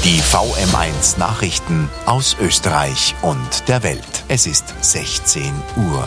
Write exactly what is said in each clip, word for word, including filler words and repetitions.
Die V M eins Nachrichten aus Österreich und der Welt. Es ist sechzehn Uhr.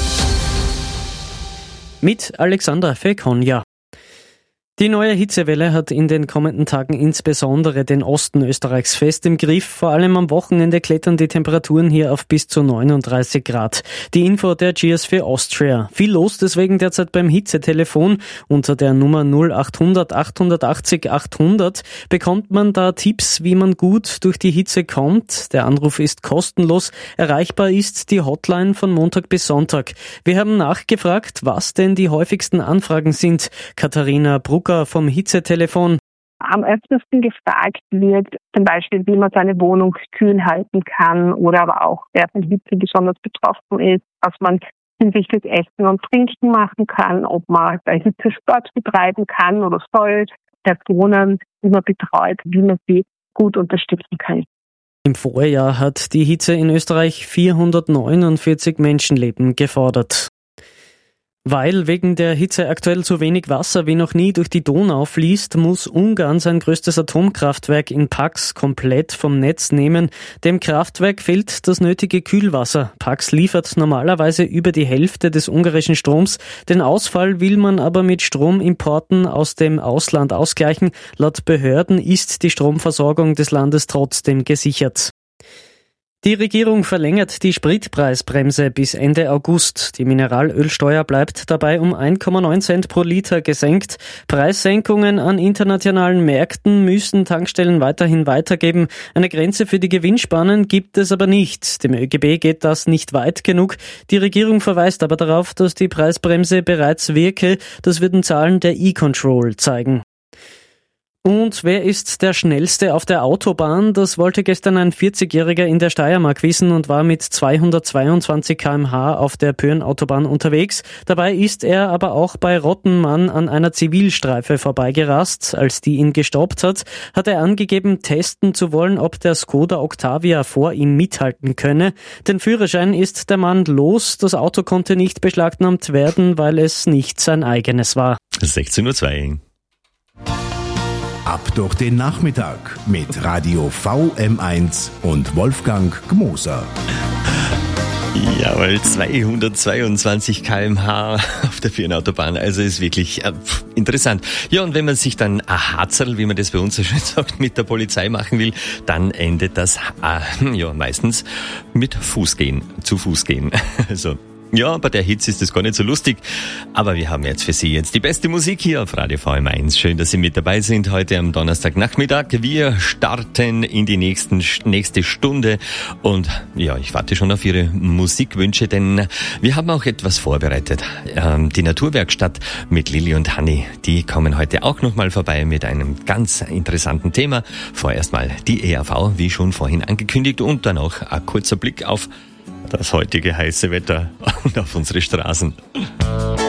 Mit Alexander Fekonja. Die neue Hitzewelle hat in den kommenden Tagen insbesondere den Osten Österreichs fest im Griff. Vor allem am Wochenende klettern die Temperaturen hier auf bis zu neununddreißig Grad. Die Info der G S vier Austria. Viel los deswegen derzeit beim Hitzetelefon. Unter der Nummer null achthundert achthundertachtzig achthundert bekommt man da Tipps, wie man gut durch die Hitze kommt. Der Anruf ist kostenlos. Erreichbar ist die Hotline von Montag bis Sonntag. Wir haben nachgefragt, was denn die häufigsten Anfragen sind. Katharina Brucker vom Hitzetelefon. Am öftesten gefragt wird zum Beispiel, wie man seine Wohnung kühl halten kann oder aber auch, wer von Hitze besonders betroffen ist, was man hinsichtlich Essen und Trinken machen kann, ob man bei Hitze Sport betreiben kann oder soll, Personen, die man betreut, wie man sie gut unterstützen kann. Im Vorjahr hat die Hitze in Österreich vierhundertneunundvierzig Menschenleben gefordert. Weil wegen der Hitze aktuell so wenig Wasser wie noch nie durch die Donau fließt, muss Ungarn sein größtes Atomkraftwerk in Paks komplett vom Netz nehmen. Dem Kraftwerk fehlt das nötige Kühlwasser. Paks liefert normalerweise über die Hälfte des ungarischen Stroms. Den Ausfall will man aber mit Stromimporten aus dem Ausland ausgleichen. Laut Behörden ist die Stromversorgung des Landes trotzdem gesichert. Die Regierung verlängert die Spritpreisbremse bis Ende August. Die Mineralölsteuer bleibt dabei um eins Komma neun Cent pro Liter gesenkt. Preissenkungen an internationalen Märkten müssen Tankstellen weiterhin weitergeben. Eine Grenze für die Gewinnspannen gibt es aber nicht. Dem ÖGB geht das nicht weit genug. Die Regierung verweist aber darauf, dass die Preisbremse bereits wirke. Das würden Zahlen der E-Control zeigen. Und wer ist der Schnellste auf der Autobahn? Das wollte gestern ein vierzigjähriger in der Steiermark wissen und war mit zweihundertzweiundzwanzig Kilometer pro Stunde auf der Pöhrn-Autobahn unterwegs. Dabei ist er aber auch bei Rottenmann an einer Zivilstreife vorbeigerast. Als die ihn gestoppt hat, hat er angegeben, testen zu wollen, ob der Skoda Octavia vor ihm mithalten könne. Den Führerschein ist der Mann los. Das Auto konnte nicht beschlagnahmt werden, weil es nicht sein eigenes war. sechzehn Uhr zwei. Ab durch den Nachmittag mit Radio V M eins und Wolfgang Gmoser. Jawohl, zweihundertzweiundzwanzig Kilometer pro Stunde auf der Pöhrn-Autobahn, also ist wirklich äh, pff, interessant. Ja, und wenn man sich dann ein Hatzerl, wie man das bei uns so schön sagt, mit der Polizei machen will, dann endet das äh, ja meistens mit Fußgehen, zu Fuß gehen. Also ja, bei der Hitze ist das gar nicht so lustig, aber wir haben jetzt für Sie jetzt die beste Musik hier auf Radio V M eins. Schön, dass Sie mit dabei sind heute am Donnerstagnachmittag. Wir starten in die nächsten, nächste Stunde und ja, ich warte schon auf Ihre Musikwünsche, denn wir haben auch etwas vorbereitet. Ähm, die Naturwerkstatt mit Lilly und Hanni, die kommen heute auch nochmal vorbei mit einem ganz interessanten Thema. Vorerst mal die E R V, wie schon vorhin angekündigt, und dann auch ein kurzer Blick auf das heutige heiße Wetter und auf unsere Straßen.